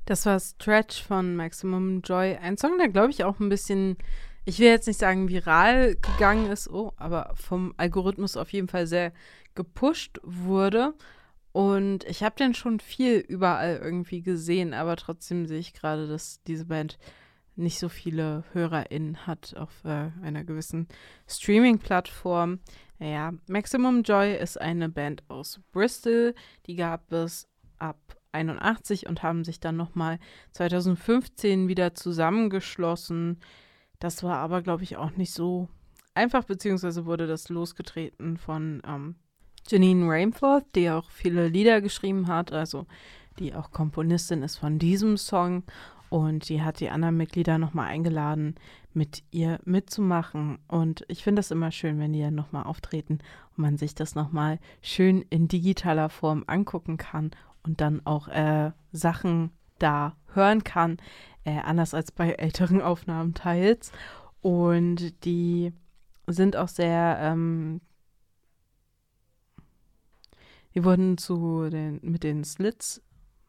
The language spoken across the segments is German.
Das war Stretch von Maximum Joy. Ein Song, der, glaube ich, auch ein bisschen, ich will jetzt nicht sagen viral gegangen ist, aber vom Algorithmus auf jeden Fall sehr gepusht wurde. Und ich habe den schon viel überall irgendwie gesehen, aber trotzdem sehe ich gerade, dass diese Band nicht so viele HörerInnen hat auf einer gewissen Streaming-Plattform. Naja, Maximum Joy ist eine Band aus Bristol. Die gab es ab 81 und haben sich dann nochmal 2015 wieder zusammengeschlossen. Das war aber, glaube ich, auch nicht so einfach, beziehungsweise wurde das losgetreten von Janine Rainforth, die auch viele Lieder geschrieben hat, also die auch Komponistin ist von diesem Song. Und die hat die anderen Mitglieder nochmal eingeladen, mit ihr mitzumachen. Und ich finde das immer schön, wenn die dann nochmal auftreten und man sich das nochmal schön in digitaler Form angucken kann und dann auch Sachen da hören kann, anders als bei älteren Aufnahmen teils. Und die sind auch sehr, die wurden mit den Slits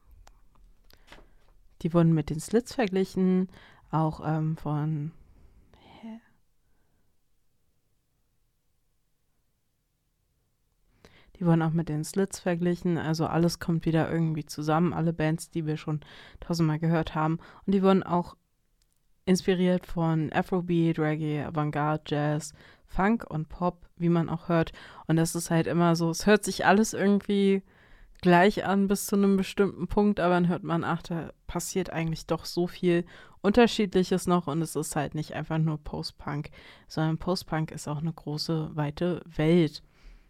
verglichen, auch die wurden auch mit den Slits verglichen, also alles kommt wieder irgendwie zusammen, alle Bands, die wir schon tausendmal gehört haben. Und die wurden auch inspiriert von Afrobeat, Reggae, Avantgarde, Jazz, Funk und Pop, wie man auch hört. Und das ist halt immer so, es hört sich alles irgendwie gleich an bis zu einem bestimmten Punkt, aber dann hört man, ach, da passiert eigentlich doch so viel Unterschiedliches noch und es ist halt nicht einfach nur Post-Punk, sondern Post-Punk ist auch eine große, weite Welt.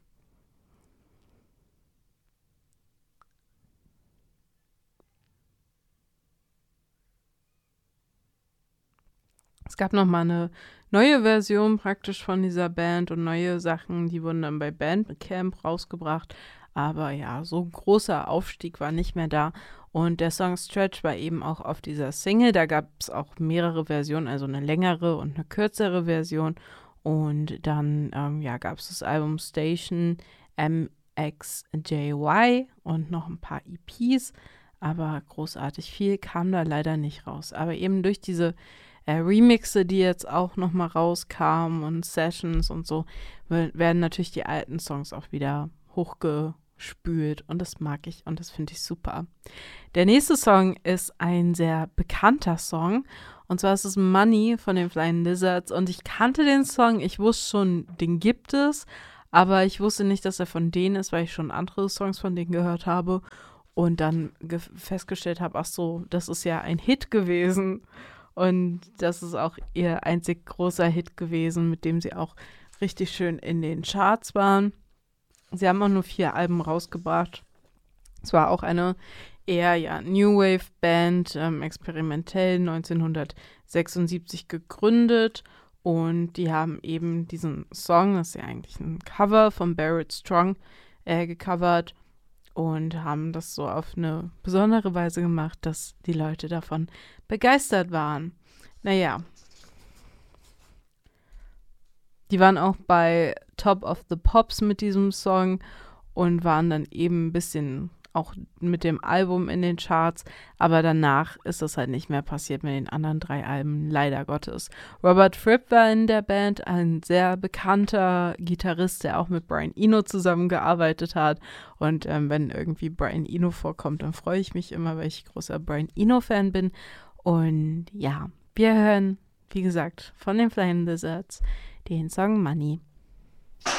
Es gab nochmal eine neue Version praktisch von dieser Band und neue Sachen, die wurden dann bei Bandcamp rausgebracht. Aber ja, so ein großer Aufstieg war nicht mehr da. Und der Song Stretch war eben auch auf dieser Single. Da gab es auch mehrere Versionen, also eine längere und eine kürzere Version. Und dann gab es das Album Station MXJY und noch ein paar EPs. Aber großartig viel kam da leider nicht raus. Aber eben durch diese Remixe, die jetzt auch nochmal rauskamen und Sessions und so, werden natürlich die alten Songs auch wieder hochgespült und das mag ich und das finde ich super. Der nächste Song ist ein sehr bekannter Song und zwar ist es Money von den Flying Lizards und ich kannte den Song, ich wusste schon, den gibt es, aber ich wusste nicht, dass er von denen ist, weil ich schon andere Songs von denen gehört habe und dann festgestellt habe, ach so, das ist ja ein Hit gewesen. Und das ist auch ihr einzig großer Hit gewesen, mit dem sie auch richtig schön in den Charts waren. Sie haben auch nur 4 Alben rausgebracht. Es war auch eine eher New Wave Band, experimentell 1976 gegründet. Und die haben eben diesen Song, das ist ja eigentlich ein Cover von Barrett Strong, gecovert. Und haben das so auf eine besondere Weise gemacht, dass die Leute davon begeistert waren. Naja, die waren auch bei Top of the Pops mit diesem Song und waren dann eben ein bisschen auch mit dem Album in den Charts, aber danach ist das halt nicht mehr passiert mit den anderen 3 Alben, leider Gottes. Robert Fripp war in der Band, ein sehr bekannter Gitarrist, der auch mit Brian Eno zusammengearbeitet hat und wenn irgendwie Brian Eno vorkommt, dann freue ich mich immer, weil ich großer Brian Eno-Fan bin und ja, wir hören, wie gesagt, von den Flying Lizards den Song Money.